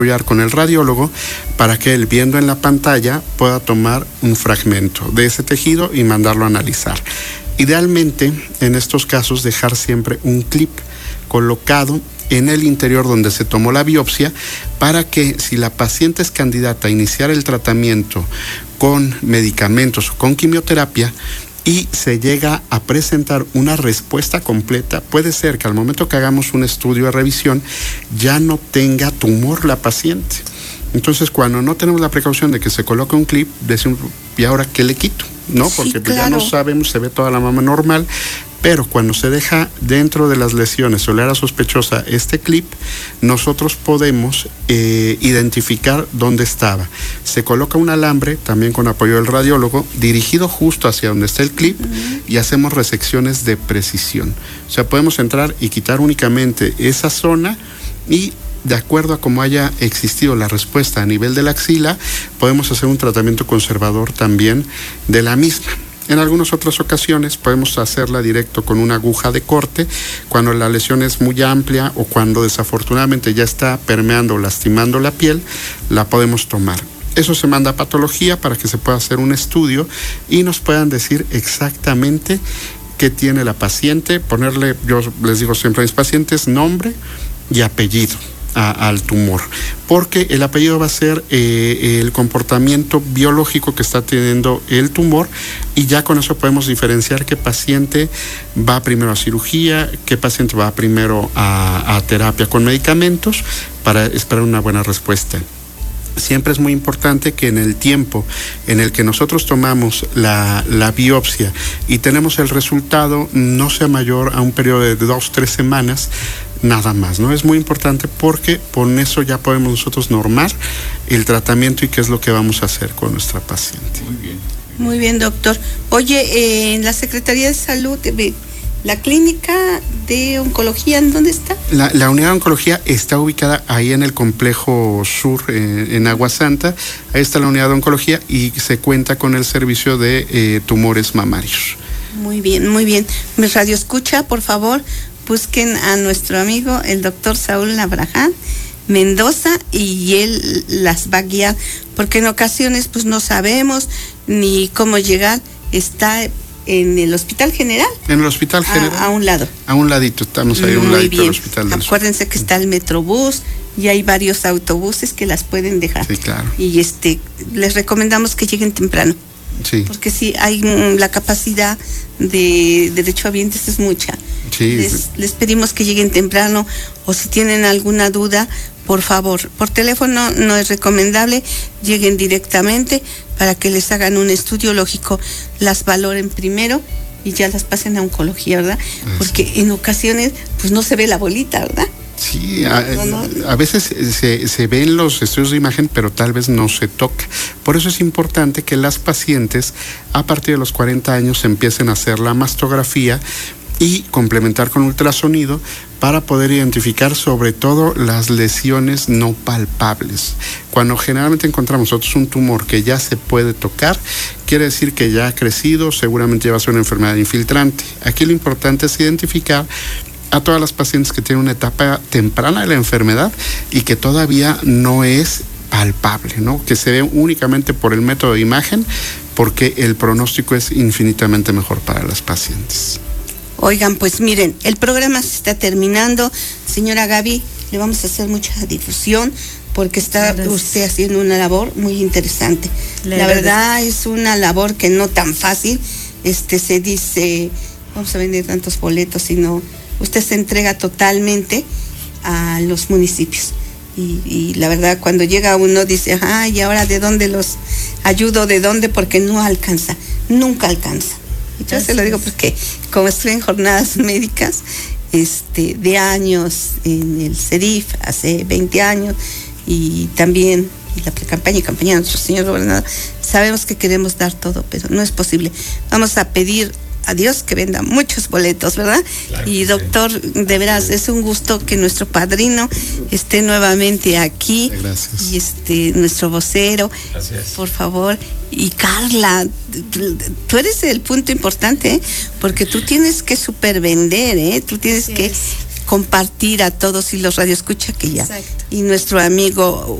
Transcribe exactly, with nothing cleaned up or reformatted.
con el radiólogo para que él, viendo en la pantalla, pueda tomar un fragmento de ese tejido y mandarlo a analizar. Idealmente, en estos casos, dejar siempre un clip colocado en el interior donde se tomó la biopsia para que, si la paciente es candidata a iniciar el tratamiento con medicamentos o con quimioterapia, y se llega a presentar una respuesta completa, puede ser que al momento que hagamos un estudio de revisión ya no tenga tumor la paciente. Entonces, cuando no tenemos la precaución de que se coloque un clip, decimos, ¿y ahora qué le quito? ¿No? Porque sí, claro, ya no sabemos, se ve toda la mama normal, pero cuando se deja dentro de las lesiones o le era sospechosa este clip, nosotros podemos eh, identificar dónde estaba. Se coloca un alambre, también con apoyo del radiólogo, dirigido justo hacia donde está el clip, uh-huh, y hacemos resecciones de precisión. O sea, podemos entrar y quitar únicamente esa zona y, de acuerdo a cómo haya existido la respuesta a nivel de la axila, podemos hacer un tratamiento conservador también de la misma. En algunas otras ocasiones podemos hacerla directo con una aguja de corte, cuando la lesión es muy amplia o cuando desafortunadamente ya está permeando o lastimando la piel, la podemos tomar. Eso se manda a patología para que se pueda hacer un estudio y nos puedan decir exactamente qué tiene la paciente, ponerle, yo les digo siempre a mis pacientes, nombre y apellido A, al tumor, porque el apellido va a ser eh, el comportamiento biológico que está teniendo el tumor, y ya con eso podemos diferenciar qué paciente va primero a cirugía, qué paciente va primero a, a terapia con medicamentos para esperar una buena respuesta. Siempre es muy importante que en el tiempo en el que nosotros tomamos la, la biopsia y tenemos el resultado no sea mayor a un periodo de dos, tres semanas, nada más, ¿no? Es muy importante porque con eso ya podemos nosotros normar el tratamiento y qué es lo que vamos a hacer con nuestra paciente. Muy bien. Muy bien, doctor. Oye, eh, en la Secretaría de Salud, la clínica de oncología, ¿en dónde está? La, la unidad de oncología está ubicada ahí en el complejo sur, eh, en Agua Santa. Ahí está la unidad de oncología y se cuenta con el servicio de eh, tumores mamarios. Muy bien, muy bien. Mi radio escucha, por favor, busquen a nuestro amigo, el doctor Saúl Abraham Mendoza, y él las va a guiar, porque en ocasiones pues no sabemos ni cómo llegar. Está en el Hospital General. En el Hospital General. A, a un lado. A un ladito, estamos ahí a un Muy ladito bien. del Hospital del Acuérdense que está el Metrobús y hay varios autobuses que las pueden dejar. Sí, claro. Y este les recomendamos que lleguen temprano. Sí. Porque sí, hay mm, la capacidad de derechohabientes es mucha. Sí. Les, les pedimos que lleguen temprano, o si tienen alguna duda, por favor, por teléfono no es recomendable, lleguen directamente para que les hagan un estudio lógico, las valoren primero y ya las pasen a oncología, ¿verdad? Porque en ocasiones pues no se ve la bolita, ¿verdad? Sí, a, no, no, no. a veces se, se ven los estudios de imagen, pero tal vez no se toca. Por eso es importante que las pacientes a partir de los cuarenta años empiecen a hacer la mastografía y complementar con ultrasonido para poder identificar sobre todo las lesiones no palpables. Cuando generalmente encontramos nosotros un tumor que ya se puede tocar, quiere decir que ya ha crecido, seguramente ya va a ser una enfermedad infiltrante. Aquí lo importante es identificar a todas las pacientes que tienen una etapa temprana de la enfermedad y que todavía no es palpable, ¿no? Que se ve únicamente por el método de imagen, porque el pronóstico es infinitamente mejor para las pacientes. Oigan, pues miren, el programa se está terminando. Señora Gaby, le vamos a hacer mucha difusión porque está Gracias. usted haciendo una labor muy interesante. Le La verdad es una labor que no tan fácil. Este se dice, vamos a vender tantos boletos, sino usted se entrega totalmente a los municipios. Y, y la verdad, cuando llega uno dice, ay, ¿y ahora de dónde los ayudo? ¿De dónde? Porque no alcanza, nunca alcanza. Y yo se lo digo porque como estuve en jornadas médicas este, de años en el C E D I F, hace veinte años, y también y la campaña y campaña de nuestro señor gobernador, sabemos que queremos dar todo, pero no es posible. Vamos a pedir a Dios que venda muchos boletos, ¿verdad? Claro, y doctor, sí. de veras, es un gusto que nuestro padrino esté nuevamente aquí. Gracias. Y este, nuestro vocero, Gracias. por favor. Y Carla, tú eres el punto importante, ¿eh? Porque tú tienes que supervender, ¿eh? Tú tienes sí, que es. compartir a todos y los radioescucha que ya. Exacto. Y nuestro amigo